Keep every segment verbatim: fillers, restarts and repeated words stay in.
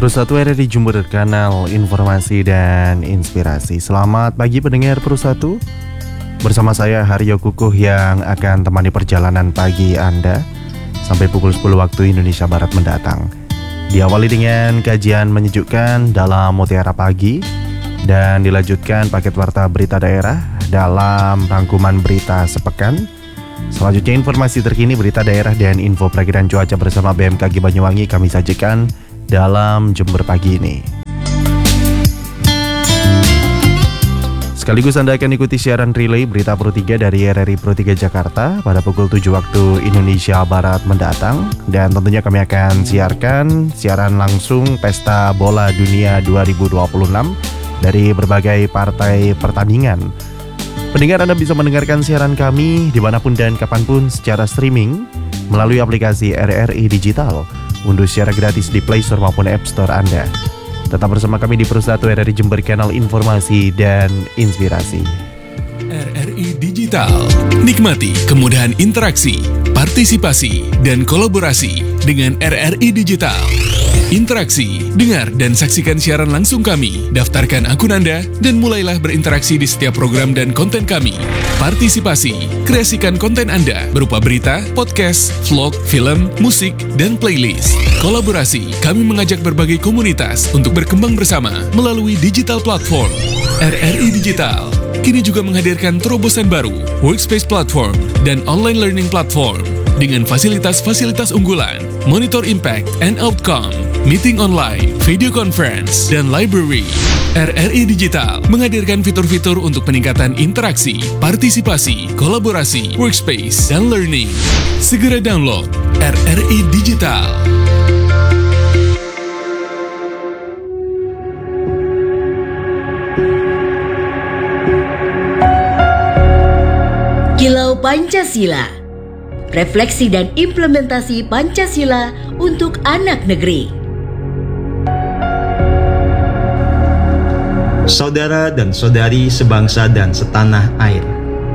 Persatu R R I Jember, kanal informasi dan inspirasi. Selamat pagi pendengar Persatu. Bersama saya Haryo Kukuh yang akan temani perjalanan pagi Anda sampai pukul sepuluh waktu Indonesia Barat mendatang. Diawali dengan kajian menyejukkan dalam Mutiara Pagi dan dilanjutkan paket warta berita daerah dalam rangkuman berita sepekan. Selanjutnya informasi terkini berita daerah dan info perakiraan cuaca bersama B M K G Banyuwangi kami sajikan dalam Jember Pagi ini. Sekaligus Anda akan ikuti siaran relay berita Pro tiga dari R R I Pro tiga Jakarta pada pukul tujuh waktu Indonesia Barat mendatang. Dan tentunya kami akan siarkan siaran langsung Pesta Bola Dunia dua ribu dua puluh enam dari berbagai partai pertandingan. Pendengar, Anda bisa mendengarkan siaran kami dimanapun dan kapanpun secara streaming melalui aplikasi R R I Digital. Unduh secara gratis di Play Store maupun App Store Anda. Tetap bersama kami di Persatu R R I Jember, kanal informasi dan inspirasi. R R I Digital. Nikmati kemudahan interaksi, partisipasi, dan kolaborasi dengan R R I Digital. Interaksi, dengar dan saksikan siaran langsung kami. Daftarkan akun Anda dan mulailah berinteraksi di setiap program dan konten kami. Partisipasi, kreasikan konten Anda berupa berita, podcast, vlog, film, musik, dan playlist. Kolaborasi, kami mengajak berbagai komunitas untuk berkembang bersama melalui digital platform. R R I Digital kini juga menghadirkan terobosan baru, workspace platform, dan online learning platform dengan fasilitas-fasilitas unggulan, monitor impact and outcome, meeting online, video conference, dan library. R R I Digital menghadirkan fitur-fitur untuk peningkatan interaksi, partisipasi, kolaborasi, workspace, dan learning. Segera download R R I Digital. Kilau Pancasila, refleksi dan implementasi Pancasila untuk anak negeri. Saudara dan saudari sebangsa dan setanah air,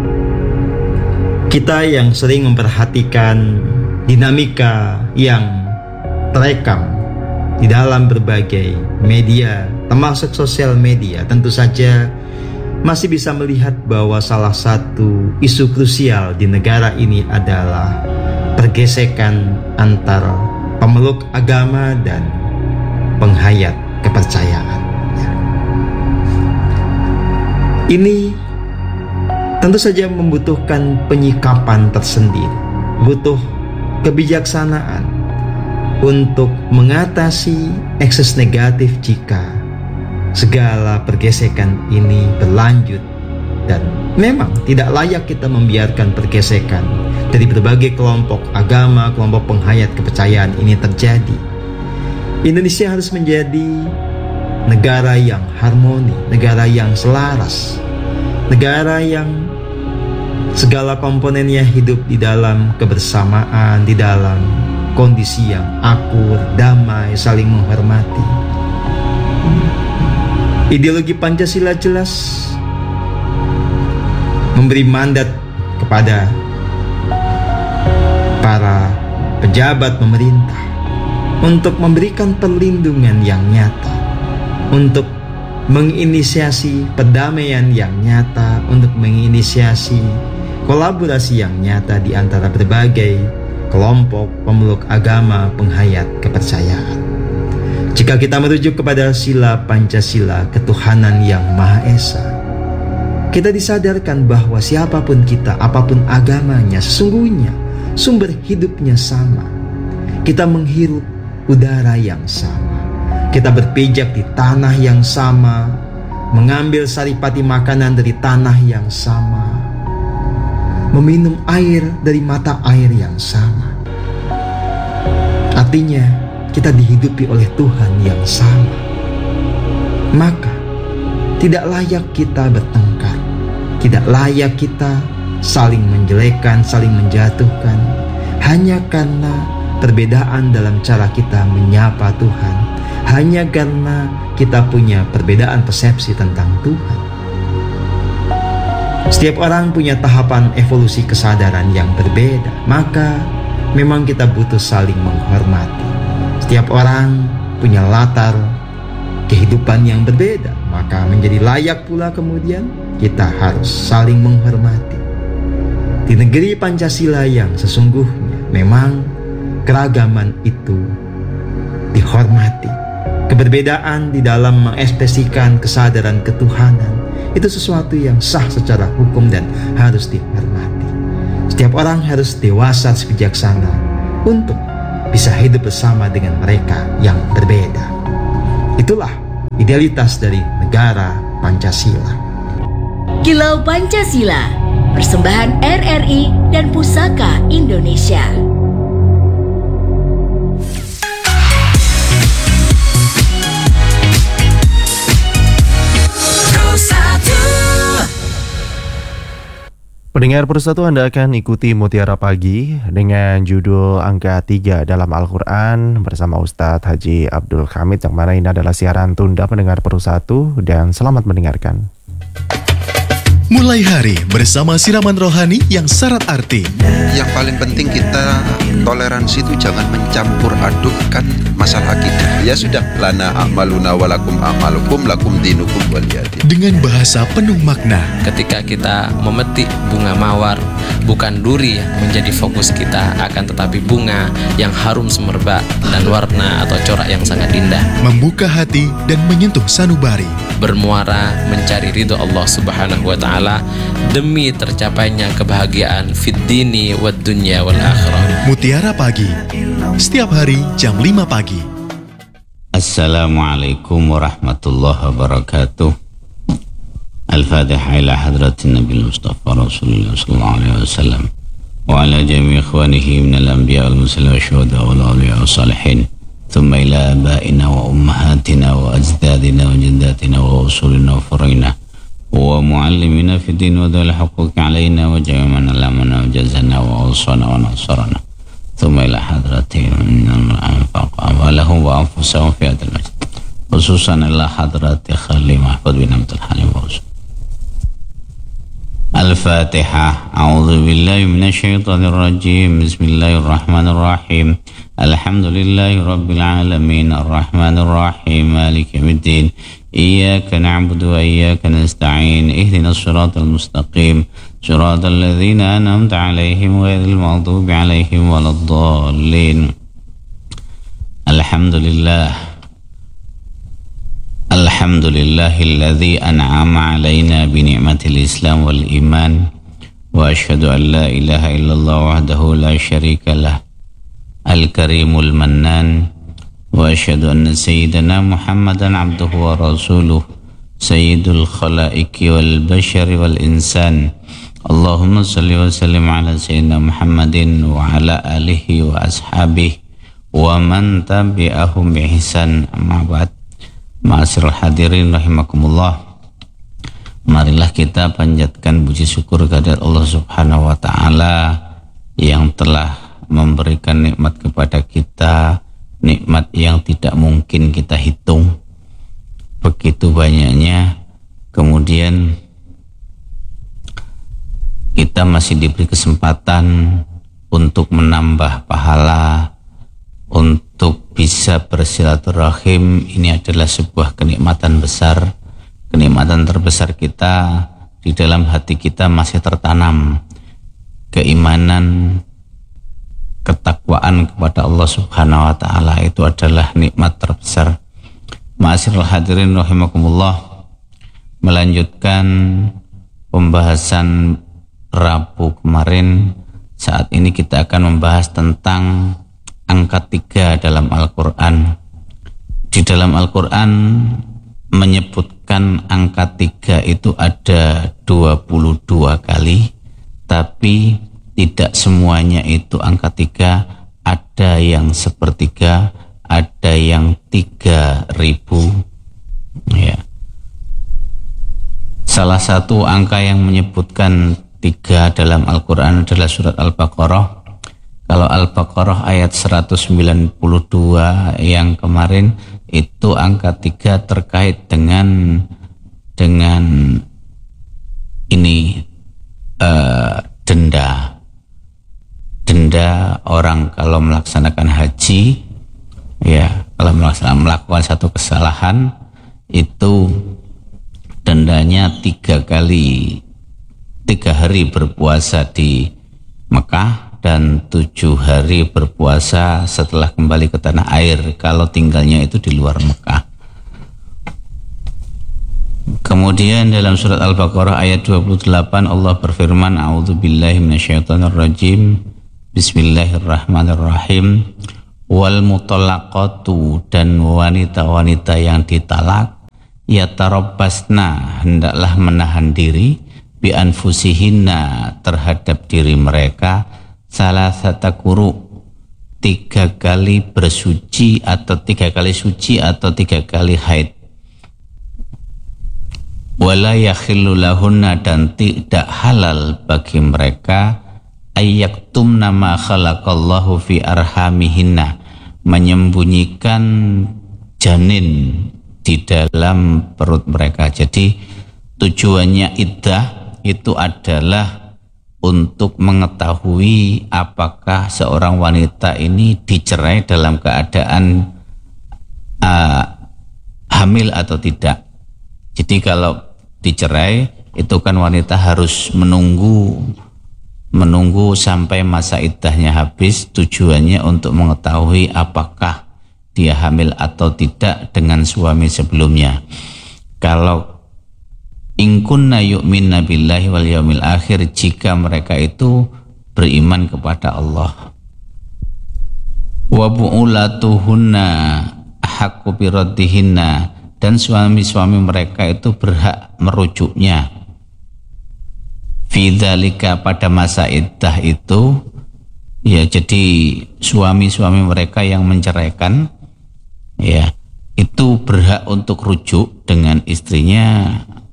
kita yang sering memperhatikan dinamika yang terekam di dalam berbagai media, termasuk sosial media, tentu saja masih bisa melihat bahwa salah satu isu krusial di negara ini adalah pergesekan antara pemeluk agama dan penghayat kepercayaan. Ini tentu saja membutuhkan penyikapan tersendiri, butuh kebijaksanaan untuk mengatasi ekses negatif jika segala pergesekan ini berlanjut. Dan memang tidak layak kita membiarkan pergesekan dari berbagai kelompok agama, kelompok penghayat kepercayaan ini terjadi. Indonesia harus menjadi negara yang harmoni, negara yang selaras, negara yang segala komponennya hidup di dalam kebersamaan, di dalam kondisi yang akur, damai, saling menghormati. Ideologi Pancasila jelas memberi mandat kepada para pejabat pemerintah untuk memberikan perlindungan yang nyata, untuk menginisiasi perdamaian yang nyata, untuk menginisiasi kolaborasi yang nyata di antara berbagai kelompok pemeluk agama, penghayat kepercayaan. Jika kita merujuk kepada sila Pancasila, ketuhanan yang Maha Esa, kita disadarkan bahwa siapapun kita, apapun agamanya, sesungguhnya sumber hidupnya sama. Kita menghirup udara yang sama, kita berpijak di tanah yang sama, mengambil saripati makanan dari tanah yang sama, meminum air dari mata air yang sama. Artinya kita dihidupi oleh Tuhan yang sama. Maka tidak layak kita bertengkar, tidak layak kita saling menjelekkan, saling menjatuhkan hanya karena perbedaan dalam cara kita menyapa Tuhan, hanya karena kita punya perbedaan persepsi tentang Tuhan. Setiap orang punya tahapan evolusi kesadaran yang berbeda, maka memang kita butuh saling menghormati. Setiap orang punya latar kehidupan yang berbeda, maka menjadi layak pula kemudian kita harus saling menghormati. Di negeri Pancasila yang sesungguhnya memang keragaman itu dihormati. Keberbedaan di dalam mengekspresikan kesadaran ketuhanan itu sesuatu yang sah secara hukum dan harus dihormati. Setiap orang harus dewasa dan bijaksana untuk bisa hidup bersama dengan mereka yang berbeda. Itulah idealitas dari negara Pancasila. Kilau Pancasila, persembahan R R I dan Pusaka Indonesia. Pendengar Persatu, Anda akan ikuti Mutiara Pagi dengan judul Angka tiga dalam Al-Quran bersama Ustadz Haji Abdul Hamid, yang mana ini adalah siaran tunda pendengar Persatu, dan selamat mendengarkan. Mulai hari bersama siraman rohani yang syarat arti. Yang paling penting kita toleransi itu jangan mencampur adukkan masalah akidah. Ya sudah, lana a'maluna walakum a'malukum lakum dinukum waliyadin. Dengan bahasa penuh makna. Ketika kita memetik bunga mawar, bukan duri yang menjadi fokus kita, akan tetapi bunga yang harum semerbak dan warna atau corak yang sangat indah. Membuka hati dan menyentuh sanubari. Bermuara mencari ridho Allah Subhanahu wa Ta'ala demi tercapainya kebahagiaan fid dini wad dunya wal akhirah. Mutiara Pagi, setiap hari jam lima pagi. Assalamualaikum warahmatullahi wabarakatuh. Al-Fatihah ila hadratin Nabi Mustafa Rasulullah sallallahu alaihi wasallam wa ala jami' ikhwanihi minal anbiya wal mursalin wa syuhada wal awliya was salihin. ثم إلى آبائنا وأمهاتنا وأجدادنا وجداتنا وأصولنا وفروعنا ومعلمنا في الدين وذوي الحقوق علينا وجميع من علمنا وجزنا وأوصانا ونصرنا ثم إلى حضرتهم من أنفق أموالهم وأنفسهم في هذا المجد خصوصا إلى حضرة خلي محفوظ بن عبد الحليم وأوصى. Al-Fatihah. A'udzu billahi minasyaitonir rajim. Bismillahirrahmanirrahim. Alhamdulillahi rabbil alamin, arrahmanir rahim, maliki yaumiddin. Iyyaka na'budu wa iyyaka nasta'in. Ihdinas siratal mustaqim, siratal ladzina an'amta 'alaihim ghairil maghdubi 'alaihim waladdallin. Alhamdulillah. Alhamdulillahilladzi an'ama 'alaina bi ni'matil Islam wal iman wa asyhadu an la ilaha illallah wahdahu la syarika lah al-karimul mannan wa asyhadu anna sayyidana Muhammadan 'abduhu wa rasuluh sayyidul khalaiqi wal bashari wal insan. Allahumma shalli wa sallim ala sayyidina Muhammadin wa ala alihi wa ashabihi wa man tabi'ahum bi ihsan. Amma ba'd. Ma'asyiral hadirin rahimakumullah. Marilah kita panjatkan puji syukur kehadirat Allah Subhanahu wa taala yang telah memberikan nikmat kepada kita, nikmat yang tidak mungkin kita hitung. Begitu banyaknya. Kemudian kita masih diberi kesempatan untuk menambah pahala, untuk bisa bersilaturahim. Ini adalah sebuah kenikmatan besar, kenikmatan terbesar kita. Di dalam hati kita masih tertanam keimanan, ketakwaan kepada Allah Subhanahu wa taala. Itu adalah nikmat terbesar. Ma'asyiral hadirin rahimakumullah. Melanjutkan pembahasan Rabu kemarin, saat ini kita akan membahas tentang angka tiga dalam Al-Quran. Di dalam Al-Quran menyebutkan angka tiga itu ada dua puluh dua kali, tapi tidak semuanya itu angka tiga. Ada yang sepertiga, ada yang tiga ribu. Ya. Salah satu angka yang menyebutkan tiga dalam Al-Quran adalah surat Al-Baqarah. Kalau Al-Baqarah ayat seratus sembilan puluh dua yang kemarin itu angka tiga terkait dengan dengan ini uh, denda denda orang kalau melaksanakan haji, ya, kalau kalau melakukan satu kesalahan itu dendanya tiga kali tiga hari berpuasa di Mekah dan tujuh hari berpuasa setelah kembali ke tanah air kalau tinggalnya itu di luar Mekah. Kemudian dalam surat Al-Baqarah ayat dua puluh delapan Allah berfirman, a'udzubillahi minasyaitonirrajim, bismillahirrahmanirrahim, wal mutallaqatu, dan wanita-wanita yang ditalak, yatarabbasna, hendaklah menahan diri, bi anfusihinna, terhadap diri mereka, salasata quru, tiga kali bersuci atau tiga kali suci atau tiga kali haid. Wala yakhillu lahunna, dan tidak halal bagi mereka, ayyaktumna ma khalaqallahu fi arhamihinna, menyembunyikan janin di dalam perut mereka. Jadi tujuannya iddah itu adalah untuk mengetahui apakah seorang wanita ini dicerai dalam keadaan uh, hamil atau tidak. Jadi kalau dicerai itu kan wanita harus menunggu menunggu sampai masa iddahnya habis, tujuannya untuk mengetahui apakah dia hamil atau tidak dengan suami sebelumnya. Kalau in kunna yu'minna billahi wal yaumil akhir, jika mereka itu beriman kepada Allah. Wa bu'ulatuhunna haqqu biraddihinna, dan suami-suami mereka itu berhak merujuknya. Fidzalika, pada masa iddah itu, ya, jadi suami-suami mereka yang menceraikan, ya, itu berhak untuk rujuk dengan istrinya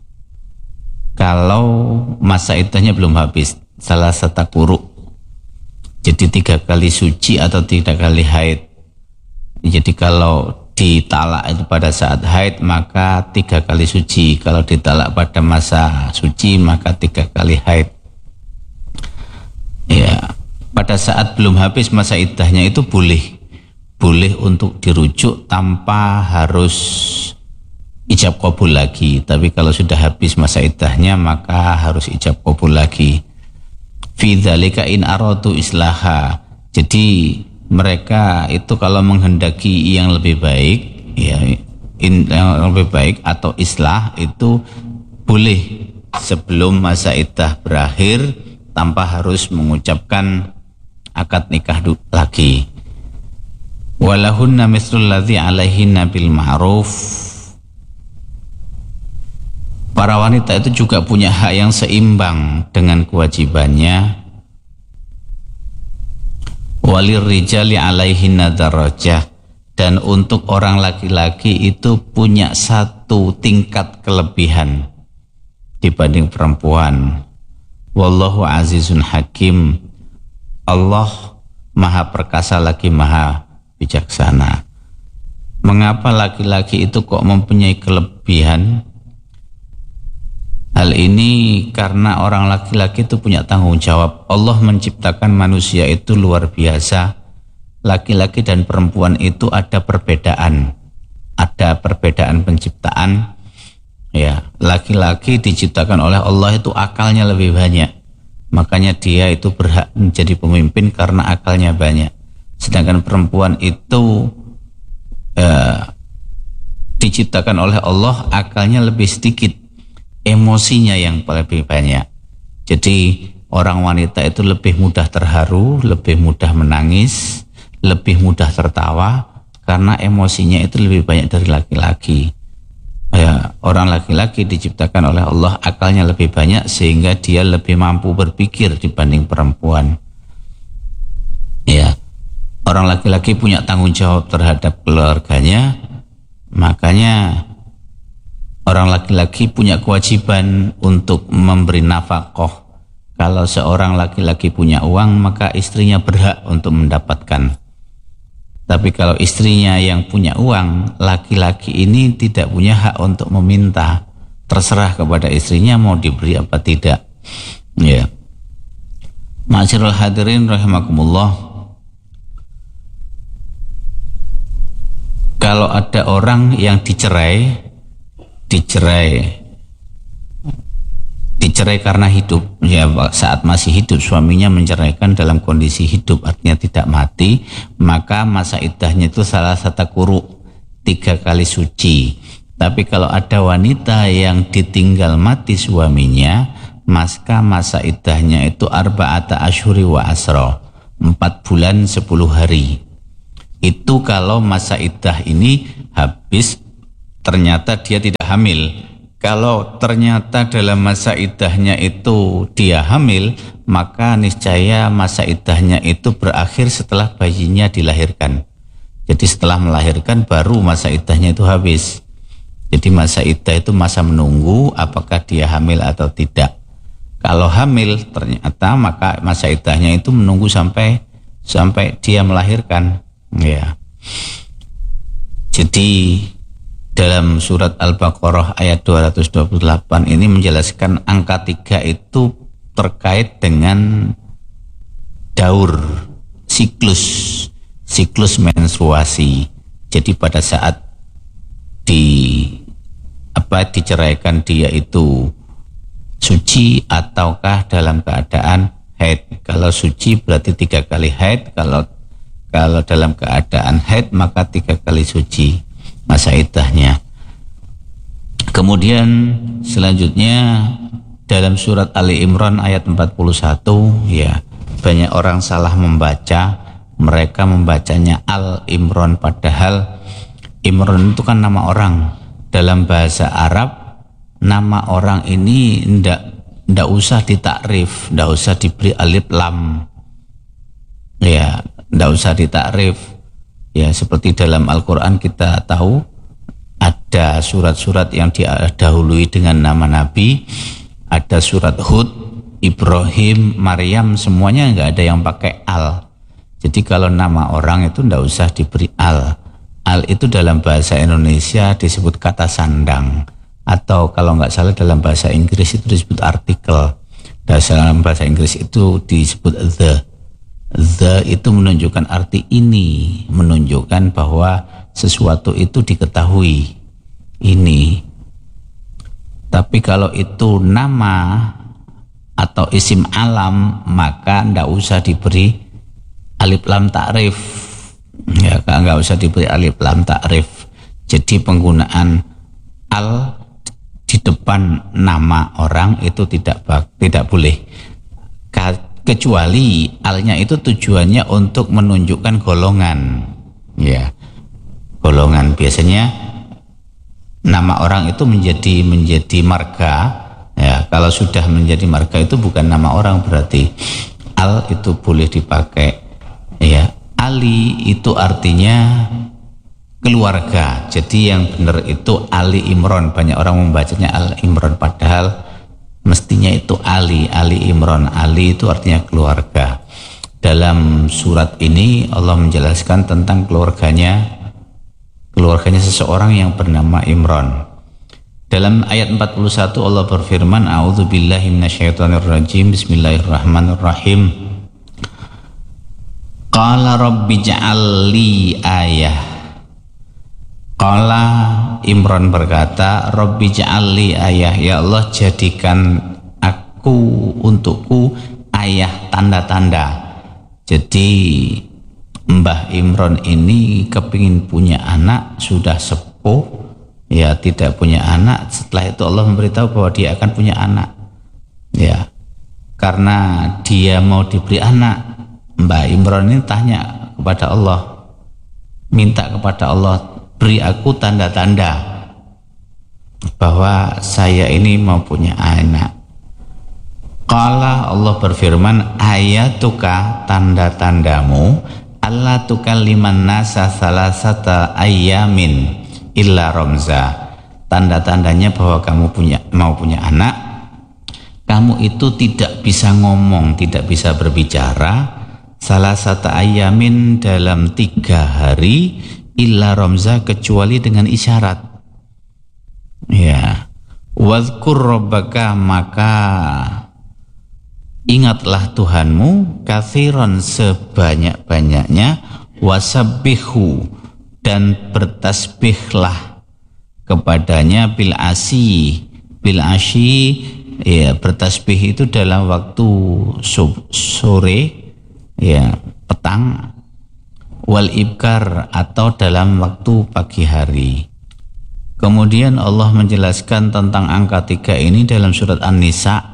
kalau masa iddahnya belum habis, salah satu quru. Jadi tiga kali suci atau tiga kali haid. Jadi kalau ditalak itu pada saat haid maka tiga kali suci, kalau ditalak pada masa suci maka tiga kali haid. Ya, pada saat belum habis masa iddahnya itu boleh boleh untuk dirujuk tanpa harus ijab qabul lagi. Tapi kalau sudah habis masa iddahnya maka harus ijab qabul lagi. Fi dzalika in aradu islaha, jadi mereka itu kalau menghendaki yang lebih baik, ya, in, yang lebih baik atau islah itu boleh sebelum masa iddah berakhir tanpa harus mengucapkan akad nikah lagi. Walahunna mislul ladzi alaihinna bil ma'ruf, para wanita itu juga punya hak yang seimbang dengan kewajibannya. Walir rijali alaihinna darajah, dan untuk orang laki-laki itu punya satu tingkat kelebihan dibanding perempuan. Wallahu azizun hakim, Allah maha perkasa lagi maha bijaksana. Mengapa laki-laki itu kok mempunyai kelebihan? Hal ini karena orang laki-laki itu punya tanggung jawab. Allah menciptakan manusia itu luar biasa. Laki-laki dan perempuan itu ada perbedaan. Ada perbedaan penciptaan. Ya, laki-laki diciptakan oleh Allah itu akalnya lebih banyak. Makanya dia itu berhak menjadi pemimpin karena akalnya banyak. Sedangkan perempuan itu eh, diciptakan oleh Allah akalnya lebih sedikit, emosinya yang lebih banyak. Jadi orang wanita itu lebih mudah terharu, lebih mudah menangis, lebih mudah tertawa karena emosinya itu lebih banyak dari laki-laki. Ya, orang laki-laki diciptakan oleh Allah akalnya lebih banyak sehingga dia lebih mampu berpikir dibanding perempuan. Ya, orang laki-laki punya tanggung jawab terhadap keluarganya, makanya orang laki-laki punya kewajiban untuk memberi nafkah. Kalau seorang laki-laki punya uang, maka istrinya berhak untuk mendapatkan. Tapi kalau istrinya yang punya uang, laki-laki ini tidak punya hak untuk meminta. Terserah kepada istrinya mau diberi apa tidak. Ya. Ma'asyiral hadirin rahimakumullah. kalau ada orang yang dicerai, dicerai, dicerai karena hidup, ya saat masih hidup suaminya menceraikan dalam kondisi hidup, artinya tidak mati, maka masa iddahnya itu salah satu quru, tiga kali suci. Tapi kalau ada wanita yang ditinggal mati suaminya, maka masa iddahnya itu arba'ata asyhuri wa asra, empat bulan sepuluh hari. Itu kalau masa iddah ini habis, ternyata dia tidak hamil. Kalau ternyata dalam masa iddahnya itu dia hamil, maka niscaya masa iddahnya itu berakhir setelah bayinya dilahirkan. Jadi setelah melahirkan baru masa iddahnya itu habis. Jadi masa iddah itu masa menunggu apakah dia hamil atau tidak. Kalau hamil ternyata maka masa iddahnya itu menunggu sampai sampai dia melahirkan, ya. Jadi dalam surat Al-Baqarah ayat dua ratus dua puluh delapan ini menjelaskan angka tiga itu terkait dengan daur, siklus, siklus menstruasi. Jadi pada saat di apa diceraikan dia itu suci ataukah dalam keadaan haid. Kalau suci berarti tiga kali haid, kalau kalau dalam keadaan haid maka tiga kali suci masa iddahnya. Kemudian selanjutnya dalam surat Ali Imran ayat empat puluh satu, ya, banyak orang salah membaca, mereka membacanya Al Imran, padahal Imran itu kan nama orang. Dalam bahasa Arab nama orang ini ndak ndak usah ditakrif, ndak usah diberi alif lam, ya, ndak usah ditakrif. Ya, seperti dalam Al-Quran kita tahu ada surat-surat yang didahului dengan nama Nabi, ada surat Hud, Ibrahim, Maryam, semuanya nggak ada yang pakai al. Jadi kalau nama orang itu ndak usah diberi al. Al itu dalam bahasa Indonesia disebut kata sandang, atau kalau nggak salah dalam bahasa Inggris itu disebut artikel. Dalam bahasa Inggris itu disebut the. The itu menunjukkan arti ini, menunjukkan bahwa sesuatu itu diketahui ini. Tapi kalau itu nama atau isim alam maka ndak usah diberi alif lam takrif, ya, nggak usah diberi alif lam takrif. Jadi penggunaan al di depan nama orang itu tidak tidak boleh, kecuali alnya itu tujuannya untuk menunjukkan golongan, ya, golongan. Biasanya nama orang itu menjadi menjadi marga, ya. Kalau sudah menjadi marga itu bukan nama orang, berarti al itu boleh dipakai, ya. Ali itu artinya keluarga. Jadi yang benar itu Ali Imran. Banyak orang membacanya Al Imran, padahal mestinya itu Ali, Ali Imran. Ali itu artinya keluarga. Dalam surat ini Allah menjelaskan tentang keluarganya, keluarganya seseorang yang bernama Imran. Dalam ayat empat puluh satu Allah berfirman, A'udzubillahi minasyaitonirrajim, Bismillahirrahmanirrahim. Qala rabbi ja'al li ayah. Qala Imran berkata, Rabbi ja'al li ayah, ya Allah jadikan aku untukku ayah, tanda-tanda. Jadi Mbah Imran ini kepingin punya anak, sudah sepuh, ya, tidak punya anak. Setelah itu Allah memberitahu bahwa dia akan punya anak, ya. Karena dia mau diberi anak, Mbah Imran ini tanya kepada Allah, minta kepada Allah, beri aku tanda-tanda bahwa saya ini mau punya anak. Qala Allah berfirman, ayatuka, tanda-tandamu, Allah tukalliman nasa salasata ayyamin illa ramza. Tanda-tandanya bahwa kamu punya mau punya anak, kamu itu tidak bisa ngomong, tidak bisa berbicara salasata ayyamin dalam tiga hari illa ramza, kecuali dengan isyarat, ya. Wadhkur rabbaka, maka ingatlah Tuhanmu, katsiran sebanyak-banyaknya, wasabbihu, dan bertasbihlah kepadanya bil asyi. Bil asyi ya, bertasbih itu dalam waktu sore ya, petang, wal ibkar atau dalam waktu pagi hari. Kemudian Allah menjelaskan tentang angka tiga ini dalam surat An-Nisa.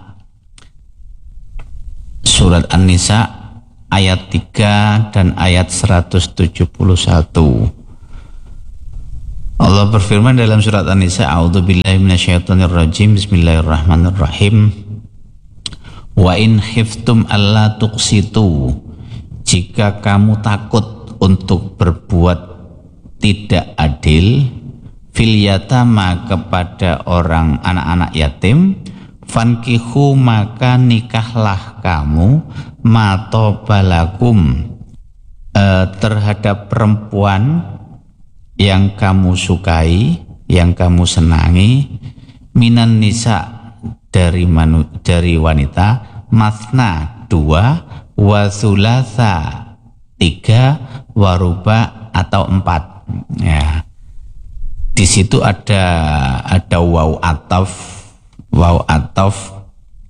Surat An-Nisa ayat tiga dan ayat seratus tujuh puluh satu. Allah berfirman dalam surat An-Nisa, A'udzubillahi minasyaitonirrajim, Bismillahirrahmanirrahim. Wa in khiftum alla tuqsitu, jika kamu takut untuk berbuat tidak adil, fil yatama, kepada orang anak-anak yatim, fankihu, maka nikahlah kamu, matobalakum, eh, terhadap perempuan yang kamu sukai, yang kamu senangi, minan nisa, dari manu, dari wanita, masna, dua, wasulasa, tiga, waruba atau empat. Ya, di situ ada ada waw ataf, waw ataf.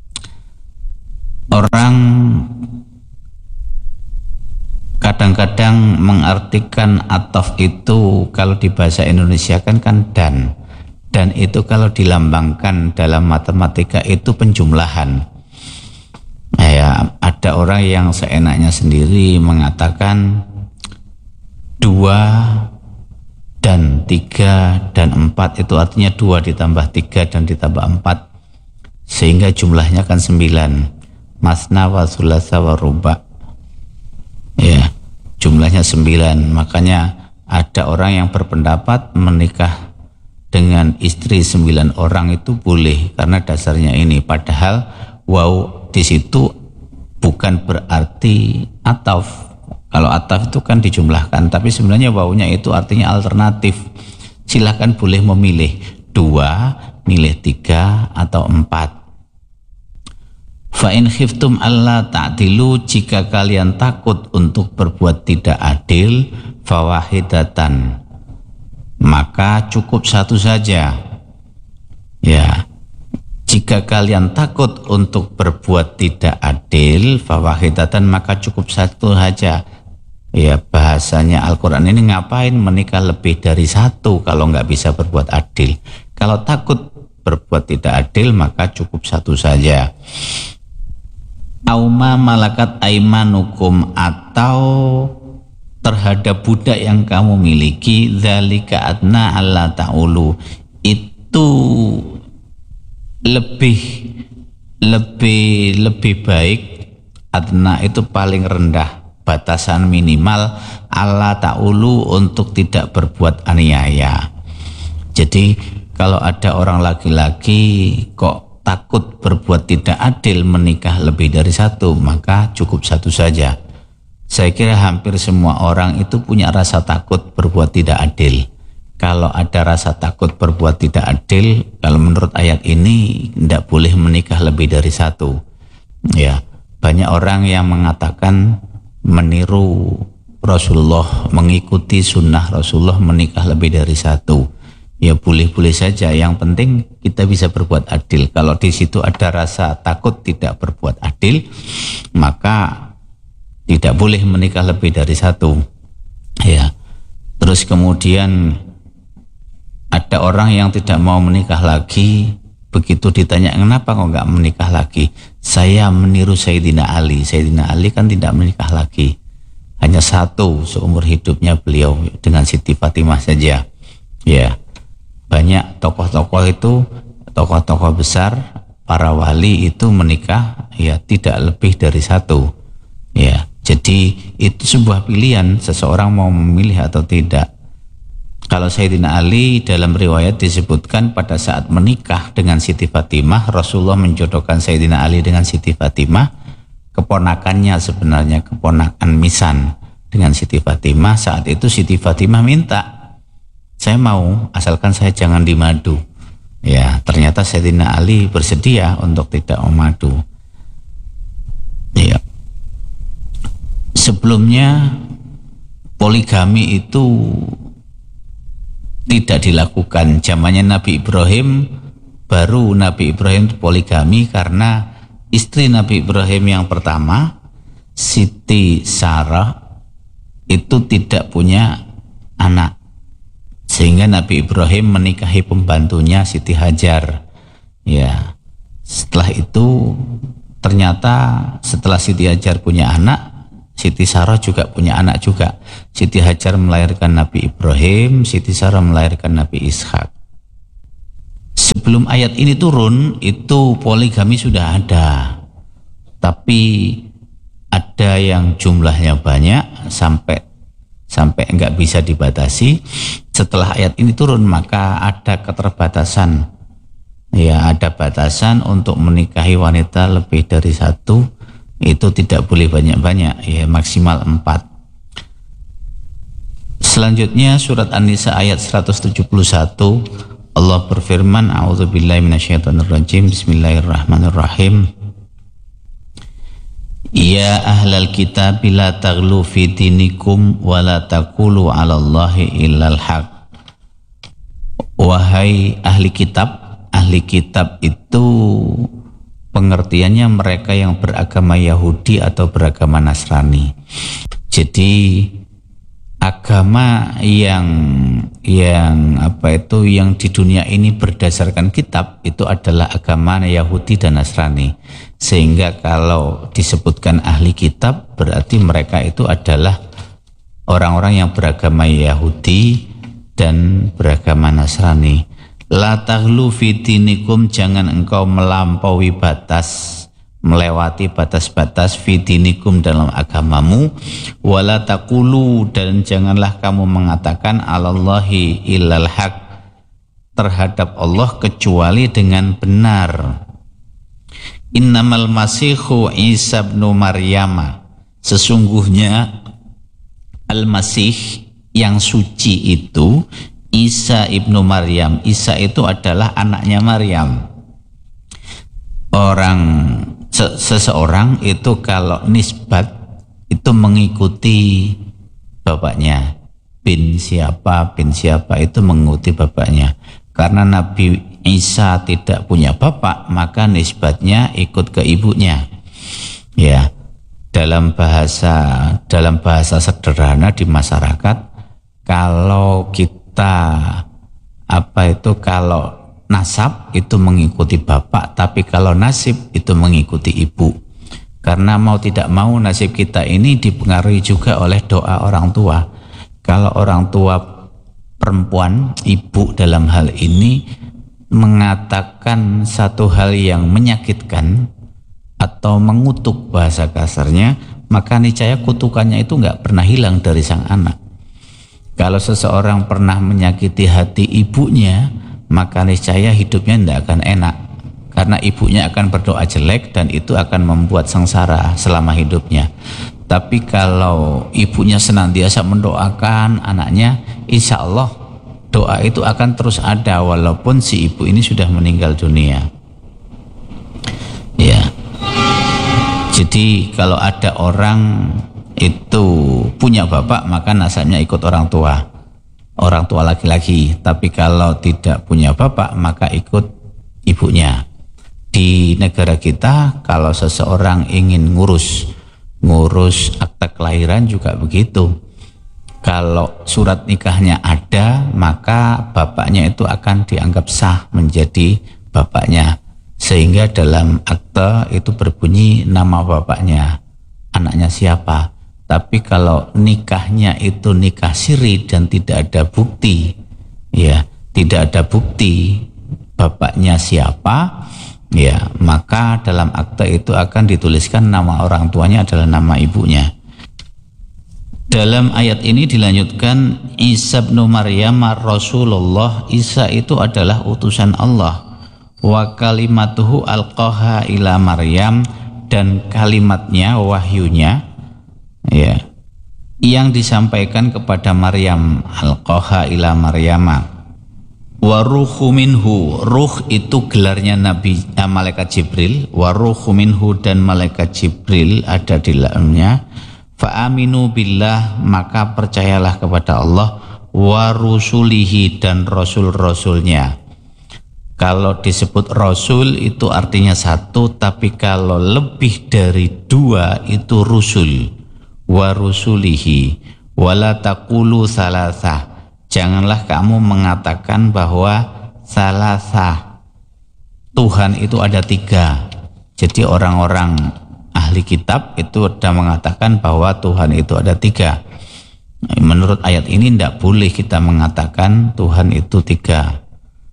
Orang kadang-kadang mengartikan ataf itu kalau di bahasa Indonesia kan kan dan dan itu kalau dilambangkan dalam matematika itu penjumlahan. Ya, ada orang yang seenaknya sendiri mengatakan dua dan tiga dan empat itu artinya dua ditambah tiga dan ditambah empat, sehingga jumlahnya kan sembilan. Masna wa sulasa wa ruba, ya, jumlahnya sembilan. Makanya ada orang yang berpendapat menikah dengan istri sembilan orang itu boleh karena dasarnya ini. Padahal wow di situ bukan berarti ataf. Kalau ataf itu kan dijumlahkan, tapi sebenarnya wawunya itu artinya alternatif. Silakan boleh memilih dua, milih tiga atau empat. Fa in khiftum alla ta'dilu, jika kalian takut untuk berbuat tidak adil, fawahidatan, maka cukup satu saja. Ya, jika kalian takut untuk berbuat tidak adil, fawahidatan, maka cukup satu saja. Ya, bahasanya Al-Quran ini ngapain menikah lebih dari satu kalau nggak bisa berbuat adil. Kalau takut berbuat tidak adil, maka cukup satu saja. Auma malakat aimanukum, atau terhadap budak yang kamu miliki, dzalika adna alla ta'ulu, itu lebih lebih lebih baik. Adna itu paling rendah, batasan minimal, alla ta'ulu, untuk tidak berbuat aniaya. Jadi kalau ada orang laki-laki kok takut berbuat tidak adil, menikah lebih dari satu, maka cukup satu saja. Saya kira hampir semua orang itu punya rasa takut berbuat tidak adil. Kalau ada rasa takut berbuat tidak adil, kalau menurut ayat ini tidak boleh menikah lebih dari satu. Ya, banyak orang yang mengatakan meniru Rasulullah, mengikuti sunnah Rasulullah menikah lebih dari satu. Ya boleh-boleh saja, yang penting kita bisa berbuat adil. Kalau di situ ada rasa takut tidak berbuat adil, maka tidak boleh menikah lebih dari satu. Ya. Terus kemudian ada orang yang tidak mau menikah lagi, begitu ditanya kenapa kok nggak menikah lagi? Saya meniru Sayyidina Ali. Sayyidina Ali kan tidak menikah lagi, hanya satu seumur hidupnya beliau dengan Siti Fatimah saja. Ya. Banyak tokoh-tokoh itu, tokoh-tokoh besar, para wali itu menikah ya tidak lebih dari satu. Ya, jadi itu sebuah pilihan, seseorang mau memilih atau tidak. Kalau Sayyidina Ali dalam riwayat disebutkan pada saat menikah dengan Siti Fatimah, Rasulullah menjodohkan Sayyidina Ali dengan Siti Fatimah, keponakannya sebenarnya, keponakan Misan dengan Siti Fatimah. Saat itu Siti Fatimah minta, saya mau asalkan saya jangan dimadu. Ya, ternyata Sayyidina Ali bersedia untuk tidak memadu. Ya. Sebelumnya poligami itu tidak dilakukan. Zamannya Nabi Ibrahim, baru Nabi Ibrahim poligami karena istri Nabi Ibrahim yang pertama, Siti Sarah, itu tidak punya anak, sehingga Nabi Ibrahim menikahi pembantunya Siti Hajar. Ya, setelah itu ternyata setelah Siti Hajar punya anak, Siti Sarah juga punya anak juga. Siti Hajar melahirkan Nabi Ibrahim, Siti Sarah melahirkan Nabi Ishak. Sebelum ayat ini turun, itu poligami sudah ada. Tapi ada yang jumlahnya banyak sampai sampai enggak bisa dibatasi. Setelah ayat ini turun, maka ada keterbatasan. Ya, ada batasan untuk menikahi wanita lebih dari satu. Itu tidak boleh banyak-banyak, ya, maksimal empat. Selanjutnya surat An-Nisa ayat seratus tujuh puluh satu, Allah berfirman, a'udzubillahi minasyaitonirrajim, bismillahirrahmanirrahim. Ya ahlal kitab la taghlu fi dinikum wa la taqulu 'alallahi illal haq. Wahai ahli kitab, ahli kitab itu pengertiannya mereka yang beragama Yahudi atau beragama Nasrani. Jadi agama yang yang apa itu yang di dunia ini berdasarkan kitab itu adalah agama Yahudi dan Nasrani. Sehingga kalau disebutkan ahli kitab berarti mereka itu adalah orang-orang yang beragama Yahudi dan beragama Nasrani. La taghlu fi dinikum, jangan engkau melampaui batas, melewati batas-batas fi dinikum dalam agamamu. Wala taqulu, dan janganlah kamu mengatakan alallahi illal haq, terhadap Allah kecuali dengan benar. Innamal masihu Isa ibn Maryam, sesungguhnya Al-Masih yang suci itu Isa ibnu Maryam. Isa itu adalah anaknya Maryam. Orang se seseorang itu kalau nisbat itu mengikuti bapaknya. Bin siapa, bin siapa itu mengikuti bapaknya. Karena Nabi Isa tidak punya bapak, maka nisbatnya ikut ke ibunya. Ya, dalam bahasa dalam bahasa sederhana di masyarakat, kalau kita kita apa itu kalau nasab itu mengikuti bapak, tapi kalau nasib itu mengikuti ibu. Karena mau tidak mau nasib kita ini dipengaruhi juga oleh doa orang tua. Kalau orang tua perempuan, ibu dalam hal ini mengatakan satu hal yang menyakitkan atau mengutuk bahasa kasarnya, maka niscaya kutukannya itu nggak pernah hilang dari sang anak. Kalau seseorang pernah menyakiti hati ibunya, maka niscaya hidupnya tidak akan enak. Karena ibunya akan berdoa jelek dan itu akan membuat sengsara selama hidupnya. Tapi kalau ibunya senantiasa mendoakan anaknya, insya Allah doa itu akan terus ada walaupun si ibu ini sudah meninggal dunia. Ya. Jadi kalau ada orang itu punya bapak, maka nasabnya ikut orang tua, orang tua laki-laki. Tapi kalau tidak punya bapak, maka ikut ibunya. Di negara kita, kalau seseorang ingin ngurus ngurus akta kelahiran juga begitu. Kalau surat nikahnya ada, maka bapaknya itu akan dianggap sah menjadi bapaknya, sehingga dalam akta itu berbunyi nama bapaknya, anaknya siapa. Tapi kalau nikahnya itu nikah siri dan tidak ada bukti, ya, tidak ada bukti bapaknya siapa, ya, maka dalam akta itu akan dituliskan nama orang tuanya adalah nama ibunya. Dalam ayat ini dilanjutkan, Isa bin Maryam Rasulullah, Isa itu adalah utusan Allah. Wa kalimatuhu alqaha ila Maryam, dan kalimatnya, wahyunya, ya, yang disampaikan kepada Maryam, alqaha ila Maryama. Wa ruhu minhu, ruh itu gelarnya Nabi eh, malaikat Jibril. Wa ruhu minhu, dan malaikat Jibril ada di dalamnya. Fa aminu billah, maka percayalah kepada Allah. wa rusulihi dan rasul-rasulnya. Kalau disebut rasul itu artinya satu, tapi kalau lebih dari dua itu rusul. Wa rusulihi wala taqulu salasah. Janganlah kamu mengatakan bahwa salasah, Tuhan itu ada tiga. Jadi orang-orang ahli kitab itu sudah mengatakan bahwa Tuhan itu ada tiga. Menurut ayat ini tidak boleh kita mengatakan Tuhan itu tiga.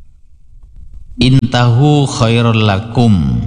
Intahu khairul lakum.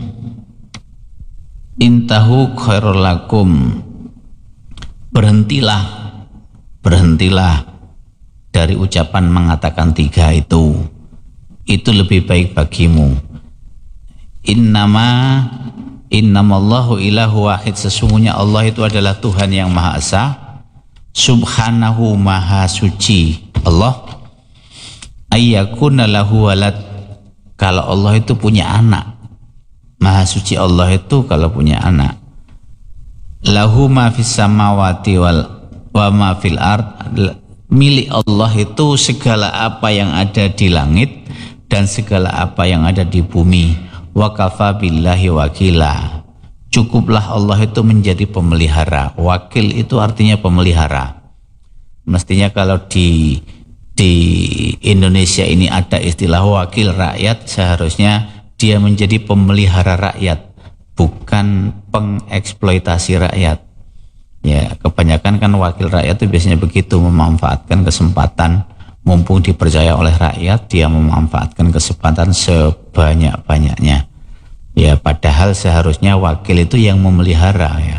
Intahu khairul lakum. Berhentilah, berhentilah dari ucapan mengatakan tiga itu. Itu lebih baik bagimu. Innama innamallahu ilahu wahid. Sesungguhnya Allah itu adalah Tuhan yang Maha Esa. Subhanahu Maha Suci Allah. Ayyakuna lahu walad. Kalau Allah itu punya anak, Maha Suci Allah itu kalau punya anak. Lahu ma fis samawati wal wa ma fil ard. Milik Allah itu segala apa yang ada di langit dan segala apa yang ada di bumi. Wa kafa billahi wakila. Cukuplah Allah itu menjadi pemelihara. Wakil itu artinya pemelihara. Mestinya kalau di di Indonesia ini ada istilah wakil rakyat, seharusnya dia menjadi pemelihara rakyat, bukan pengeksploitasi rakyat. Ya, kebanyakan kan wakil rakyat itu biasanya begitu, memanfaatkan kesempatan mumpung dipercaya oleh rakyat, dia memanfaatkan kesempatan sebanyak-banyaknya. Ya, padahal seharusnya wakil itu yang memelihara ya.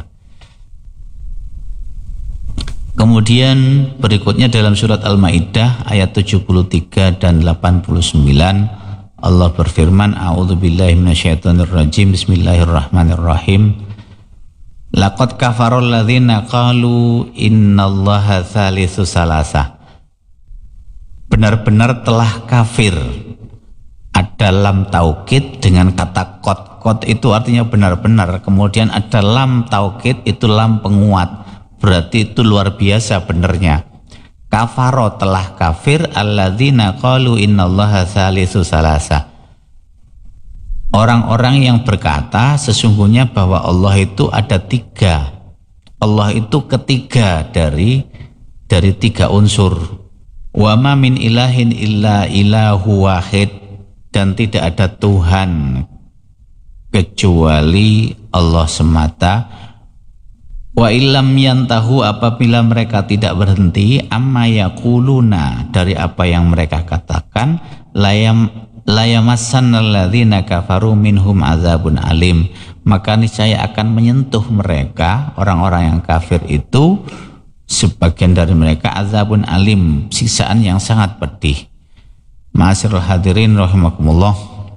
Kemudian berikutnya dalam surat Al-Maidah ayat tujuh puluh tiga dan delapan puluh sembilan Allah berfirman, a'udzubillahi minasyaitonirrajim, bismillahirrahmanirrahim. Laqad kafarul ladzina qalu innallaha tsalitsu salasah. Benar-benar telah kafir. Ada lam taukid dengan kata qad. Qad itu artinya benar-benar. Kemudian ada lam taukid, itu lam penguat. Berarti itu luar biasa benernya. Kafaro telah kafir alladzina qalu innallaha tsalitsu salasah. Orang-orang yang berkata sesungguhnya bahwa Allah itu ada tiga. Allah itu ketiga dari dari tiga unsur. Wa ma min ilahin illa ilahu wahid. Dan tidak ada Tuhan kecuali Allah semata. Wa illam yantahu, apabila mereka tidak berhenti, amma yaquluna, dari apa yang mereka katakan, layam layamassannal ladzina kafaru minhum azabun alim, maka niscaya akan menyentuh mereka, orang-orang yang kafir itu, sebagian dari mereka azabun alim, siksaan yang sangat pedih. Ma'asyiral hadirin rahimakumullah,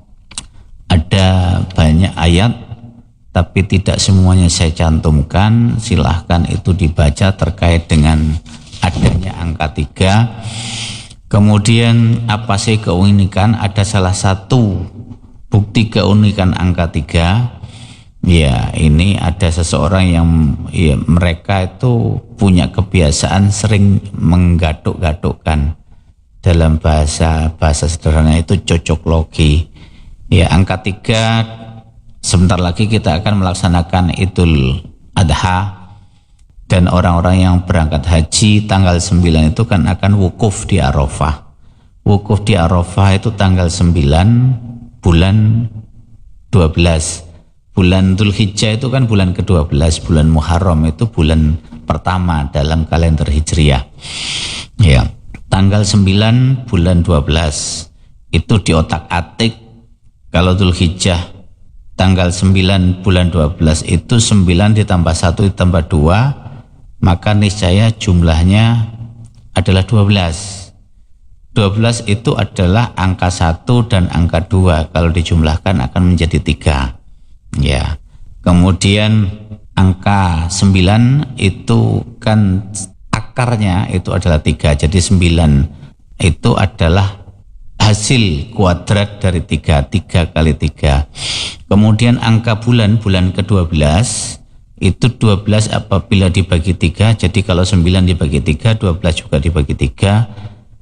ada banyak ayat tapi tidak semuanya saya cantumkan. Silahkan itu dibaca terkait dengan adanya angka tiga. Kemudian apa sih keunikan? Ada salah satu bukti keunikan angka tiga. Ya, ini ada seseorang yang ya, mereka itu punya kebiasaan sering menggaduk-gadukkan. Dalam bahasa bahasa sederhana itu cocok logi. Ya, angka tiga. Sebentar lagi kita akan melaksanakan Idul Adha, dan orang-orang yang berangkat haji tanggal sembilan itu kan akan wukuf di Arafah. Wukuf di Arafah itu tanggal sembilan bulan dua belas. Bulan Dzulhijjah itu kan bulan ke dua belas, bulan Muharram itu bulan pertama dalam kalender Hijriah. Ya, tanggal sembilan bulan dua belas itu diotak-atik. Kalau Dzulhijjah tanggal sembilan bulan dua belas itu sembilan ditambah satu ditambah dua, maka niscaya jumlahnya adalah dua belas. dua belas itu adalah angka satu dan angka dua, kalau dijumlahkan akan menjadi tiga. Ya. Kemudian angka sembilan itu kan akarnya itu adalah tiga. Jadi sembilan itu adalah hasil kuadrat dari tiga, tiga kali tiga. Kemudian angka bulan, bulan ke dua belas, itu dua belas apabila dibagi tiga, jadi kalau sembilan dibagi tiga, dua belas juga dibagi tiga,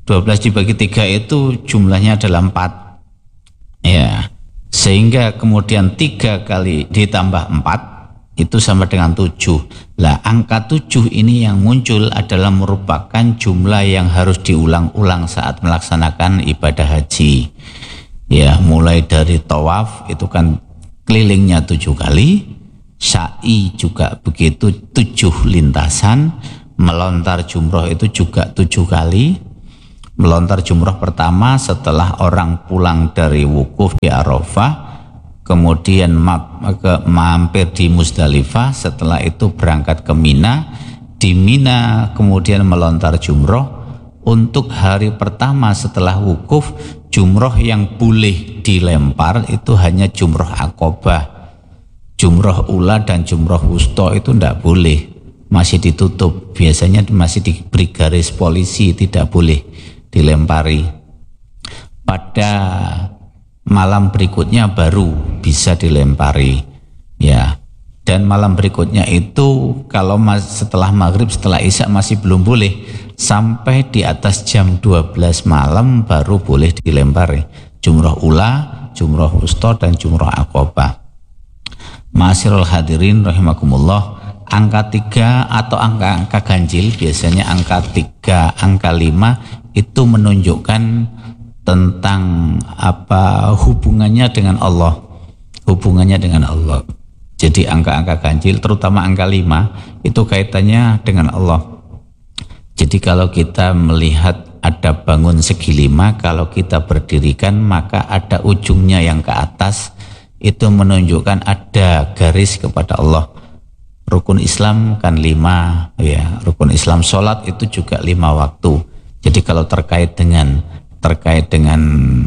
dua belas dibagi tiga itu jumlahnya adalah empat. Ya. Sehingga kemudian tiga kali ditambah empat itu sama dengan tujuh. Lah, angka tujuh ini yang muncul adalah merupakan jumlah yang harus diulang-ulang saat melaksanakan ibadah haji. Ya, mulai dari tawaf itu kan kelilingnya tujuh kali, sa'i juga begitu tujuh lintasan, melontar jumroh itu juga tujuh kali. Melontar jumroh pertama setelah orang pulang dari wukuf di Arafah, kemudian mampir di Musdalifah, setelah itu berangkat ke Mina, di Mina kemudian melontar jumroh. Untuk hari pertama setelah wukuf, jumroh yang boleh dilempar itu hanya jumroh akobah. Jumroh ula dan jumroh wusto itu tidak boleh, masih ditutup, biasanya masih diberi garis polisi, tidak boleh dilempari. Pada malam berikutnya baru bisa dilempari, ya. Dan malam berikutnya itu kalau setelah maghrib, setelah isya masih belum boleh, sampai di atas jam dua belas malam baru boleh dilempari. Jumroh ula, jumroh wusta, dan jumroh akobah. Ma'asyiral hadirin rahimakumullah, angka tiga atau angka-angka ganjil, biasanya angka tiga, angka lima itu menunjukkan tentang apa hubungannya dengan Allah, hubungannya dengan Allah. Jadi angka-angka ganjil, terutama angka lima, itu kaitannya dengan Allah. Jadi kalau kita melihat ada bangun segi lima, kalau kita berdirikan maka ada ujungnya yang ke atas, itu menunjukkan ada garis kepada Allah. Rukun Islam kan lima, ya. Rukun Islam sholat itu juga lima waktu. Jadi kalau terkait dengan terkait dengan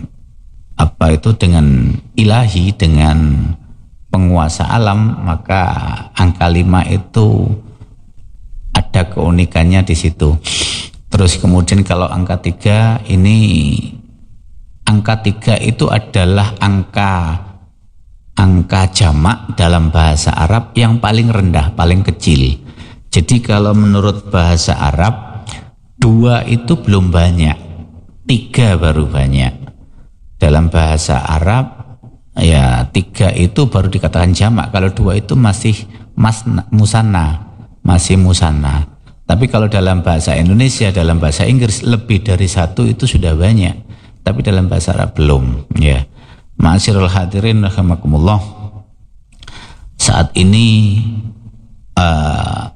apa itu dengan ilahi, dengan penguasa alam, maka angka lima itu ada keunikannya di situ. Terus kemudian kalau angka tiga ini, angka tiga itu adalah angka angka jamak dalam bahasa Arab yang paling rendah, paling kecil. Jadi kalau menurut bahasa Arab, dua itu belum banyak, tiga baru banyak. Dalam bahasa Arab, ya tiga itu baru dikatakan jamak. Kalau dua itu masih mas, musanna, masih musanna. Tapi kalau dalam bahasa Indonesia, dalam bahasa Inggris, lebih dari satu itu sudah banyak. Tapi dalam bahasa Arab belum. Ya, ma'asyiral hadirin rahimakumullah. Saat ini uh,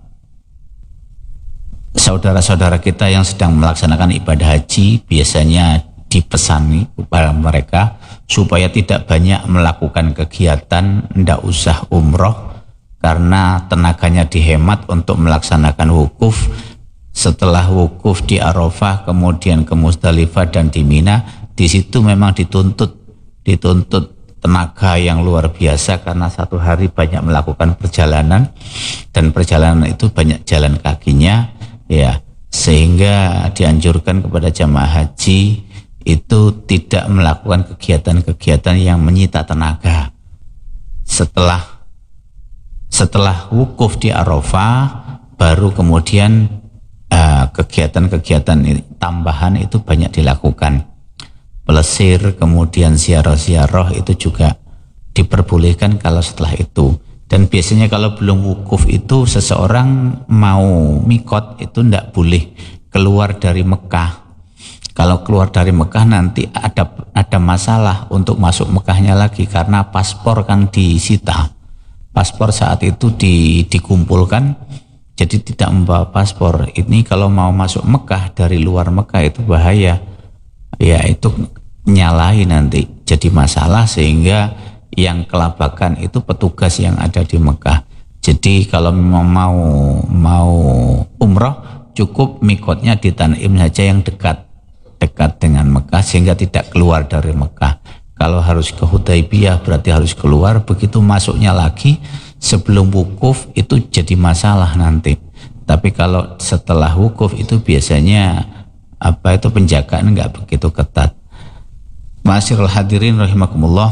saudara-saudara kita yang sedang melaksanakan ibadah haji biasanya dipesani kepada mereka supaya tidak banyak melakukan kegiatan, tidak usah umroh karena tenaganya dihemat untuk melaksanakan wukuf. Setelah wukuf di Arafah, kemudian ke Musdalifah dan di Mina, di situ memang dituntut dituntut tenaga yang luar biasa karena satu hari banyak melakukan perjalanan, dan perjalanan itu banyak jalan kakinya, ya, sehingga dianjurkan kepada jamaah haji itu tidak melakukan kegiatan-kegiatan yang menyita tenaga. Setelah setelah wukuf di Arafah, baru kemudian uh, kegiatan-kegiatan tambahan itu banyak dilakukan. Pelesir, kemudian ziarah-ziarah itu juga diperbolehkan kalau setelah itu. Dan biasanya kalau belum wukuf itu seseorang mau mikot itu tidak boleh keluar dari Mekah. Kalau keluar dari Mekah nanti ada ada masalah untuk masuk Mekahnya lagi karena paspor kan disita. Paspor saat itu di, dikumpulkan, jadi tidak membawa paspor. Ini kalau mau masuk Mekah dari luar Mekah itu bahaya. Ya itu nyalahi nanti jadi masalah, sehingga yang kelabakan itu petugas yang ada di Mekah. Jadi kalau mau mau umroh cukup mikotnya di Tan'im saja yang dekat dekat dengan Mekah sehingga tidak keluar dari Mekah. Kalau harus ke Hudaybiyah berarti harus keluar, begitu masuknya lagi sebelum wukuf itu jadi masalah nanti. Tapi kalau setelah wukuf itu biasanya apa itu penjagaan enggak begitu ketat. Ma'asyiral hadirin rahimakumullah,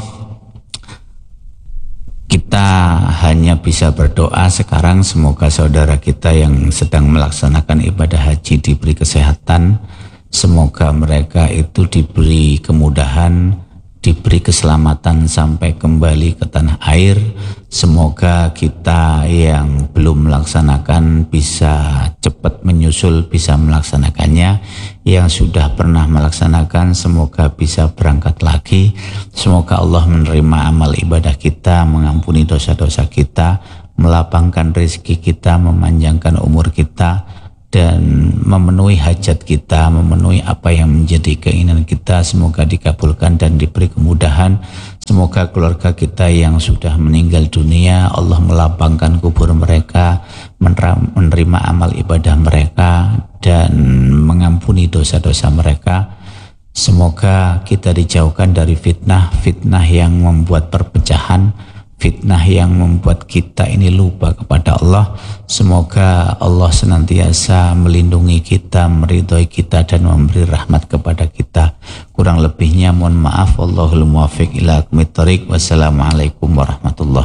kita hanya bisa berdoa sekarang semoga saudara kita yang sedang melaksanakan ibadah haji diberi kesehatan, Semoga mereka itu diberi kemudahan, diberi keselamatan sampai kembali ke tanah air. Semoga kita yang belum melaksanakan bisa cepat menyusul, bisa melaksanakannya. Yang sudah pernah melaksanakan semoga bisa berangkat lagi. Semoga Allah menerima amal ibadah kita, mengampuni dosa-dosa kita, melapangkan rezeki kita, memanjangkan umur kita, dan memenuhi hajat kita, memenuhi apa yang menjadi keinginan kita. Semoga dikabulkan dan diberi kemudahan. Semoga keluarga kita yang sudah meninggal dunia, Allah melapangkan kubur mereka, menerima amal ibadah mereka, dan mengampuni dosa-dosa mereka. Semoga kita dijauhkan dari fitnah, fitnah yang membuat perpecahan, fitnah yang membuat kita ini lupa kepada Allah. Semoga Allah senantiasa melindungi kita, meridhoi kita, dan memberi rahmat kepada kita. Kurang lebihnya mohon maaf. Wallahul muwaffiq ila aqwamit thoriq. Wassalamualaikum warahmatullahi